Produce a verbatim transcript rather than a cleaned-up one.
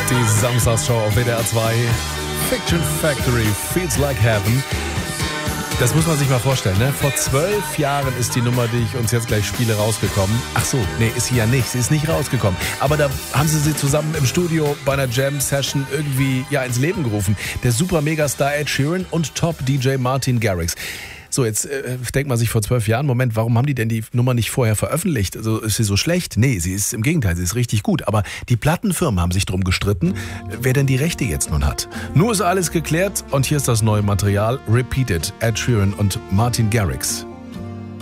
Die Samstagsshow auf W D R zwei. Fiction Factory, Feels Like Heaven. Das muss man sich mal vorstellen, ne? Vor zwölf Jahren ist die Nummer, die ich uns jetzt gleich spiele, rausgekommen. Ach so, nee, ist sie ja nicht. Sie ist nicht rausgekommen. Aber da haben sie sie zusammen im Studio bei einer Jam-Session irgendwie ja ins Leben gerufen. Der Super-Megastar Ed Sheeran und Top-D J Martin Garrix. So, jetzt äh, denkt man sich vor zwölf Jahren, Moment, warum haben die denn die Nummer nicht vorher veröffentlicht? Also ist sie so schlecht? Nee, sie ist im Gegenteil, sie ist richtig gut. Aber die Plattenfirmen haben sich drum gestritten, wer denn die Rechte jetzt nun hat. Nur ist alles geklärt und hier ist das neue Material. Repeated, Ed Sheeran und Martin Garrix.